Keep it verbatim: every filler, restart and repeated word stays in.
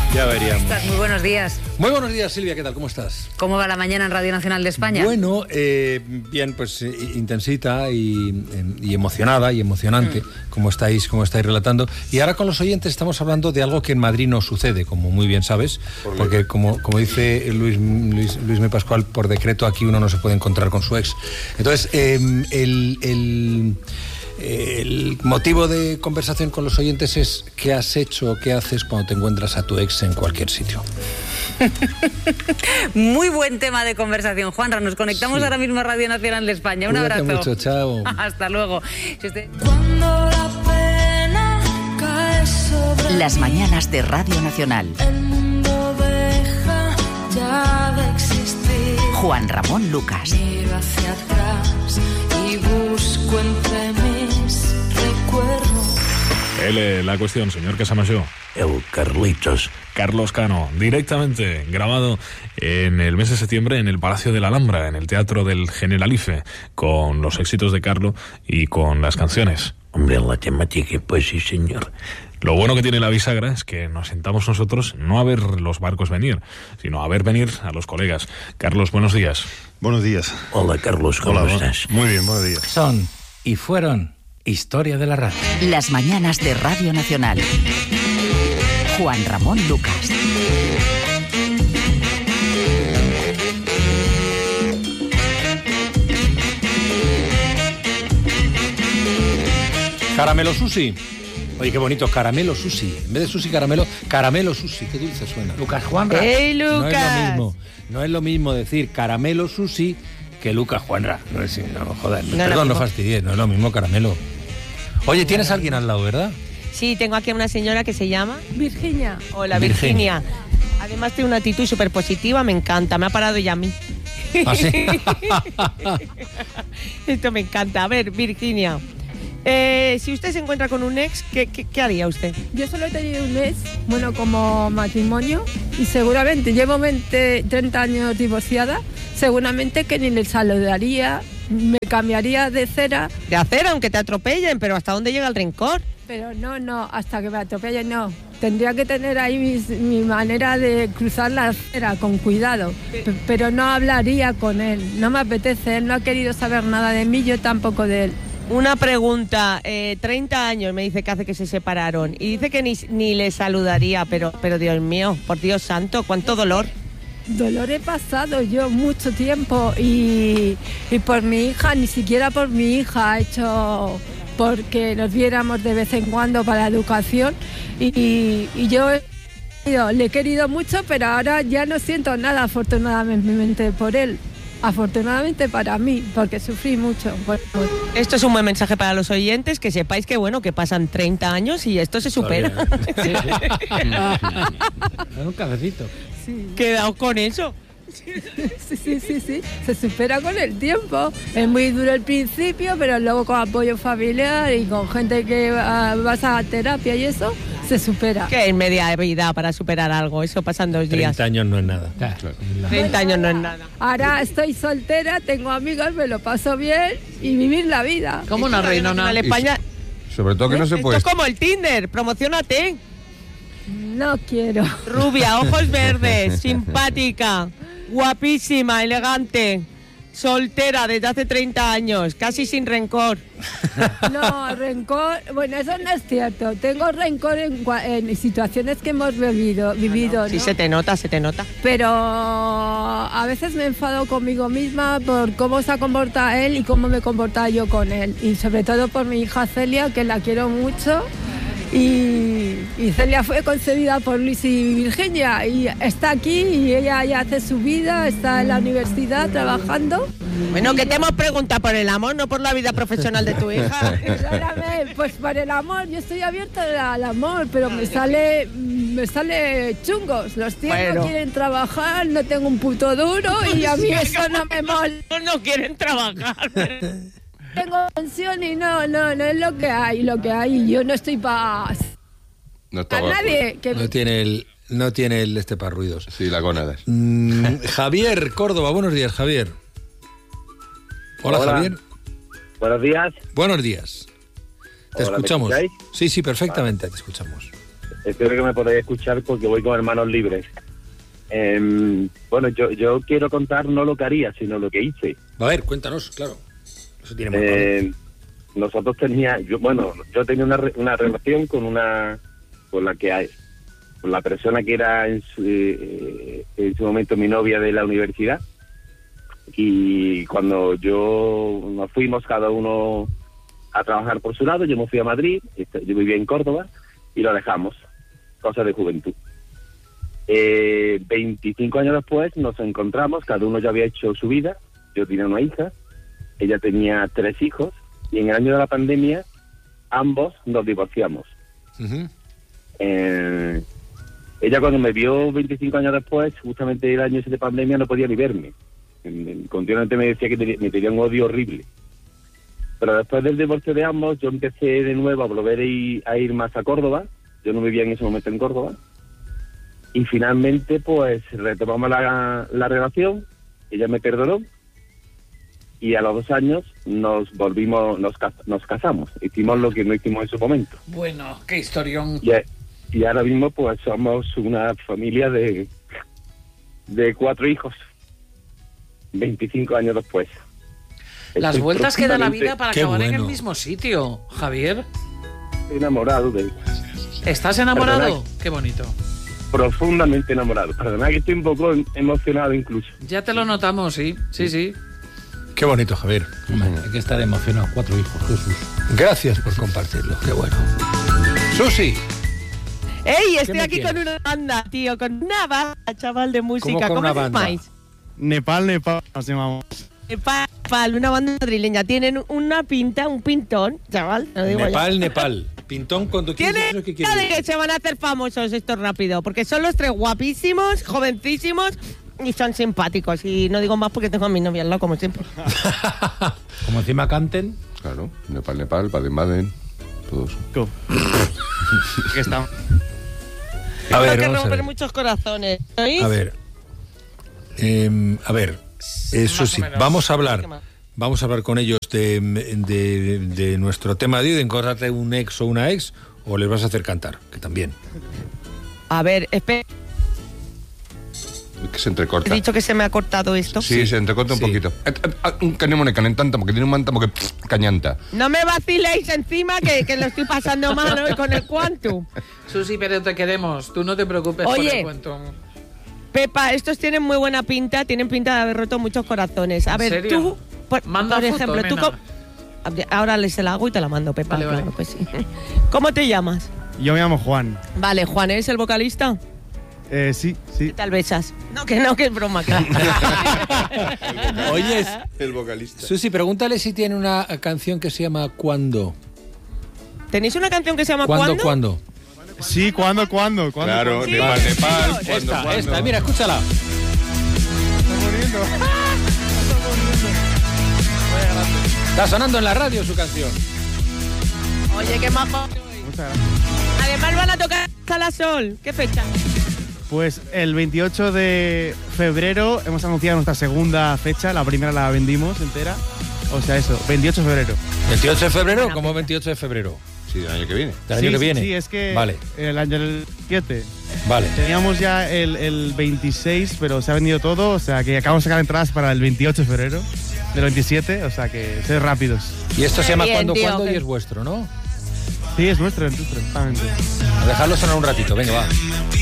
Ya veríamos. ¿Estás? Muy buenos días. Muy buenos días, Silvia, ¿qué tal? ¿Cómo estás? ¿Cómo va la mañana en Radio Nacional de España? Bueno, eh, bien, pues eh, intensita y, y emocionada y emocionante, mm. como estáis, como estáis relatando. Y ahora con los oyentes estamos hablando de algo que en Madrid no sucede, como muy bien sabes, por porque como, como dice Luis, Luis, Luis M. Pascual, por decreto aquí uno no se puede encontrar con su ex. Entonces, eh, el... el El motivo de conversación con los oyentes es qué has hecho o qué haces cuando te encuentras a tu ex en cualquier sitio. Muy buen tema de conversación, Juanra. Nos conectamos sí. ahora mismo a Radio Nacional de España. Un Cuídate abrazo. mucho, chao. Hasta luego. Si usted... Cuando la pena cae sobre Las mañanas de Radio Nacional. el mundo deja ya de existir. Juan Ramón Lucas. Miro hacia atrás y busco entre mis recuerdos. L, la cuestión, señor Casamayor. El Carlitos. Carlos Cano, directamente grabado en el mes de septiembre en el Palacio de la Alhambra, en el Teatro del Generalife, con los éxitos de Carlo y con las canciones. Hombre, la temática, pues sí, señor. Lo bueno que tiene la bisagra es que nos sentamos nosotros no a ver los barcos venir, sino a ver venir a los colegas. Carlos, buenos días. Buenos días. Hola, Carlos, ¿cómo Hola, estás? Muy bien, buenos días. Son y fueron historia de la radio. Las mañanas de Radio Nacional. Juan Ramón Lucas. Caramelo sushi. Oye, qué bonito, caramelo sushi. En vez de sushi caramelo, caramelo sushi. Qué dulce suena. Lucas Juanra. ¡Hey, No Lucas! es lo mismo. No es lo mismo decir caramelo sushi que Lucas Juanra. No es, no, joder, No, perdón, no, no fastidies, no es lo mismo caramelo. Oye, tienes a alguien al lado, ¿verdad? Sí, tengo aquí a una señora que se llama Virginia. Hola, Virginia. Virginia. Además tiene una actitud súper positiva, me encanta, me ha parado ella a mí. ¿Ah, sí? Esto me encanta. A ver, Virginia, eh, si usted se encuentra con un ex, ¿qué, qué, qué haría usted? Yo solo he tenido un ex, bueno, como matrimonio, y seguramente llevo veinte, treinta años divorciada, seguramente que ni le saludaría, me cambiaría de cera. De hacer, aunque te atropellen, pero ¿hasta dónde llega el rencor? Pero no, no, hasta que me atropelle no. Tendría que tener ahí mis, mi manera de cruzar la acera con cuidado, P- pero no hablaría con él, no me apetece, él no ha querido saber nada de mí, yo tampoco de él. Una pregunta, eh, treinta años me dice que hace que se separaron y dice que ni, ni le saludaría, pero, pero Dios mío, por Dios santo, cuánto dolor. Dolor he pasado yo mucho tiempo y, y por mi hija, ni siquiera por mi hija, he hecho porque nos viéramos de vez en cuando para la educación y, y yo he, le he querido mucho, pero ahora ya no siento nada afortunadamente por él. Afortunadamente para mí, porque sufrí mucho. Esto es un buen mensaje para los oyentes, que sepáis que bueno, que pasan treinta años y esto se supera. Sí, sí. Un cafecito. Sí. Quedaos con eso. Sí, sí, sí, sí, se supera con el tiempo. Es muy duro el principio, pero luego con apoyo familiar y con gente que uh, vas a terapia y eso, se supera. Que es media vida para superar algo, eso pasan dos días. treinta años no es nada. Claro. treinta años no es nada. Ahora estoy soltera, tengo amigos, me lo paso bien y vivir la vida. ¿Cómo una reina? En España, Sobre todo que no se esto puede... es como el Tinder, promocionate. No quiero. Rubia, ojos verdes, simpática, guapísima, elegante, soltera desde hace treinta años, casi sin rencor. No, rencor, bueno, eso no es cierto. Tengo rencor en, cua- en situaciones que hemos vivido, vivido, ¿no? Sí, se te nota, se te nota. Pero a veces me enfado conmigo misma por cómo se comporta él y cómo me comportaba yo con él. Y sobre todo por mi hija Celia, que la quiero mucho. Y, y Celia fue concebida por Luis y Virginia y está aquí y ella ya hace su vida, está en la universidad trabajando. Bueno, que te hemos preguntado por el amor, no por la vida profesional de tu hija. Perdóname, pues por el amor, yo estoy abierta al amor, pero me sale me sale chungos. Los tíos Bueno. no quieren trabajar, no tengo un puto duro y a mí eso no me mola. No quieren trabajar. Tengo pensión y no, no, no es lo que hay, lo que hay. Yo no estoy para No a estaba... nadie. Que... No tiene el, no tiene el este para ruidos. Sí, la gónadas. Mm, Javier Córdoba, buenos días, Javier. Hola, Hola. Javier. Buenos días. Buenos días. Te Hola, ¿me escuchamos. escucháis? Sí, sí, perfectamente, te escuchamos. espero que me podáis escuchar porque voy con hermanos libres. Eh, bueno, yo, yo quiero contar no lo que haría, sino lo que hice. A ver, cuéntanos, claro. Eso tiene más Eh, nosotros tenía, yo, bueno, yo tenía una, re- una relación con una, con la que hay, con la persona que era en su, eh, en su momento mi novia de la universidad, y cuando yo nos fuimos cada uno a trabajar por su lado, yo me fui a Madrid, este, yo vivía en Córdoba y lo dejamos, cosa de juventud. Eh, veinticinco años después nos encontramos, cada uno ya había hecho su vida, yo tenía una hija, ella tenía tres hijos, y en el año de la pandemia ambos nos divorciamos. Ujú. Eh, ella cuando me vio veinticinco años después, justamente el año ese de pandemia, no podía ni verme. En- en- Continuamente me decía que te- me tenía un odio horrible. Pero después del divorcio de ambos, yo empecé de nuevo a volver a ir, a ir más a Córdoba. Yo no vivía en ese momento en Córdoba. Y finalmente, pues, retomamos la, la relación. Ella me perdonó. Y a los dos años nos volvimos, nos, cas- nos casamos. Hicimos lo que no hicimos en su momento. Bueno, qué historión. Y, y ahora mismo, pues, somos una familia de, de cuatro hijos. veinticinco años después. Las Estoy vueltas que da la profundamente vida para Qué acabar en bueno. el mismo sitio, Javier. enamorado de él. ¿Estás enamorado? Perdona. Qué bonito. Profundamente enamorado. Perdona que estoy un poco em- emocionado incluso. Ya te lo notamos, sí, sí, sí. Qué bonito, Javier. Hombre, hay que estar emocionado. Cuatro hijos, Jesús. Gracias por compartirlo. Qué bueno. Susi, ¡Ey! Estoy me aquí quieres? con una banda, tío, con una banda, chaval, de música. con ¿Cómo una os banda? llamáis? Nepal, Nepal, nos llamamos. Nepal, Nepal, una banda madrileña. Tienen una pinta, un pintón, chaval. Te lo digo Nepal, ya. Nepal. Pintón cuando quieres. Tiene ¿Eso qué pinta quiere de que decir? se van a hacer famosos esto rápido, porque son los tres guapísimos, jovencísimos y son simpáticos. Y no digo más porque tengo a mi novia al lado, como siempre. Como encima canten. Claro, Nepal, Nepal, Baden-Baden, todos. ¿Qué está? A ver, Tengo que vamos a romper ver. muchos corazones. ¿Oís? A ver. Eh, a ver, eso Más o sí, menos. vamos a hablar. ¿Qué más? Vamos a hablar con ellos de, de, de nuestro tema de hoy, de encontrarte un ex o una ex, o les vas a hacer cantar, que también. A ver, espera. Que se He entrecorta. dicho que se me ha cortado esto. Sí, se entrecorta un Sí. poquito. Eh, eh, ah, Un canemone calentanta, porque tiene un manta, porque pff, cañanta. No me vaciléis encima que, que lo estoy pasando mal hoy con el Quantum. Susi, pero te queremos. Tú no te preocupes por Oye. el cuento. Pepa, estos tienen muy buena pinta, tienen pinta de haber roto muchos corazones. A ¿En ver, serio? tú, por, Manda por foto, ejemplo, tú... nena. co- Ahora les la hago y te la mando, Pepa. Vale, vale. claro que sí. ¿Cómo te llamas? Yo me llamo Juan. Vale, Juan, ¿eres el vocalista? Eh, sí, sí. ¿Qué tal besas? No, que no, que es broma. Que... Oyes, El vocalista. Susi, pregúntale si tiene una canción que se llama ¿Cuándo? ¿Tenéis una canción que se llama ¿Cuándo, ¿Cuándo? cuándo? Sí, ¿cuándo, cuándo? ¿Cuándo? Claro, Sí, Nepal, sí, Nepal, sí. cuando, Esta, cuando. esta, mira, escúchala. Está sonando en la radio su canción. Oye, qué majo. Muchas gracias. Además van a tocar Calasol. ¿Qué fecha? Pues el veintiocho de febrero hemos anunciado nuestra segunda fecha. La primera la vendimos entera. O sea, eso, veintiocho de febrero. ¿veintiocho de febrero? ¿Cómo veintiocho de febrero? Sí, el año que viene. ¿Del sí, año que sí, viene? Sí, es que Vale, el año del siete. vale. Teníamos ya el, el veintiséis, pero se ha vendido todo. O sea, que acabamos de sacar entradas para el veintiocho de febrero del veintisiete. O sea, que sed rápidos. Y esto se Qué llama bien, ¿Cuándo, tío, cuándo? que- Y es vuestro, ¿no? Sí, es nuestro, es nuestro, exactamente. A dejarlo sonar un ratito, venga, va.